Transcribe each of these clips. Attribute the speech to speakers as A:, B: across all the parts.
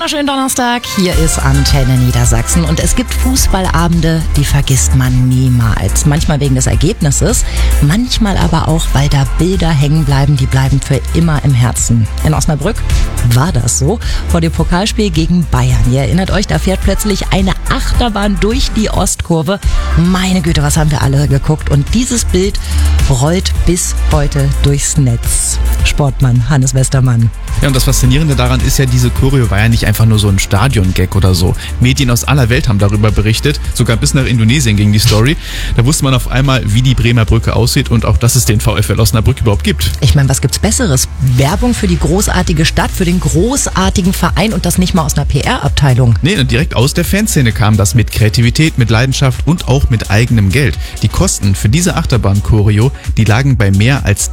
A: wunderschönen Donnerstag. Hier ist Antenne Niedersachsen und es gibt Fußballabende, die vergisst man niemals. Manchmal wegen des Ergebnisses, manchmal aber auch, weil da Bilder hängen bleiben, die bleiben für immer im Herzen. In Osnabrück war das so vor dem Pokalspiel gegen Bayern. Ihr erinnert euch, da fährt plötzlich eine Achterbahn durch die Ostkurve. Meine Güte, was haben wir alle geguckt? Und dieses Bild rollt bis heute durchs Netz. Sportmann Hannes Westermann.
B: Ja, und das Faszinierende daran ist ja, diese Choreo war ja nicht einfach nur so ein Stadion-Gag oder so. Medien aus aller Welt haben darüber berichtet, sogar bis nach Indonesien ging die Story. Da wusste man auf einmal, wie die Bremer Brücke aussieht und auch, dass es den VfL Osnabrück überhaupt gibt.
A: Ich meine, was gibt's Besseres? Werbung für die großartige Stadt, für den großartigen Verein und das nicht mal aus einer PR-Abteilung.
B: Nee, direkt aus der Fanszene kam das mit Kreativität, mit Leidenschaft und auch mit eigenem Geld. Die Kosten für diese Achterbahn-Choreo, die lagen bei mehr als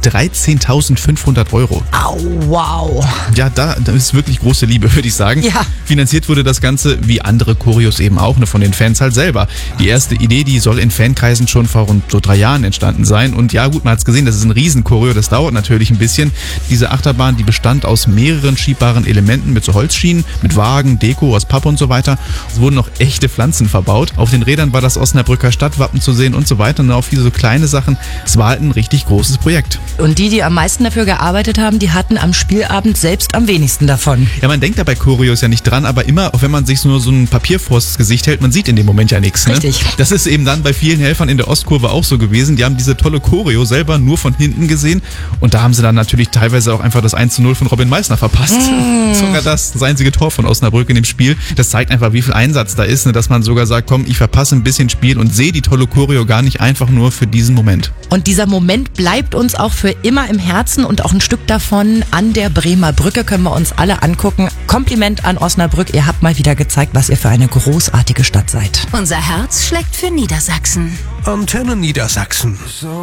B: 13.500 €.
A: Au, wow.
B: Ja, da ist wirklich große Liebe, würde ich sagen.
A: Ja.
B: Finanziert wurde das Ganze, wie andere Choreos eben auch, von den Fans halt selber. Die erste Idee, die soll in Fankreisen schon vor rund so 3 Jahren entstanden sein. Und ja gut, man hat es gesehen, das ist ein Riesen-Choreo, das dauert natürlich ein bisschen. Diese Achterbahn, die bestand aus mehreren schiebbaren Elementen mit so Holzschienen, mit Wagen, Deko aus Pappe und so weiter. Es wurden noch echte Pflanzen verbaut. Auf den Rädern war das Osnabrücker Stadtwappen zu sehen und so weiter. Und auch viele so kleine Sachen. Es war halt ein richtig großes Projekt.
A: Und die am meisten dafür gearbeitet haben, die hatten am Spielabend selbst am wenigsten davon.
B: Ja, man denkt da bei Choreos ja nicht dran, aber immer, auch wenn man sich nur so ein Papier vors Gesicht hält, man sieht in dem Moment ja nichts. Ne?
A: Richtig.
B: Das ist eben dann bei vielen Helfern in der Ostkurve auch so gewesen. Die haben diese tolle Choreo selber nur von hinten gesehen und da haben sie dann natürlich teilweise auch einfach das 1:0 von Robin Meissner verpasst. Sogar das einzige Tor von Osnabrück in dem Spiel. Das zeigt einfach, wie viel Einsatz da ist, ne? Dass man sogar sagt, komm, ich verpasse ein bisschen Spiel und sehe die tolle Choreo gar nicht einfach nur für diesen Moment.
A: Und dieser Moment bleibt uns auch für immer im Herzen und auch ein Stück davon an der Bremer Brücke können wir uns alle angucken. Kompliment an Osnabrück, ihr habt mal wieder gezeigt, was ihr für eine großartige Stadt seid.
C: Unser Herz schlägt für Niedersachsen.
D: Antenne Niedersachsen.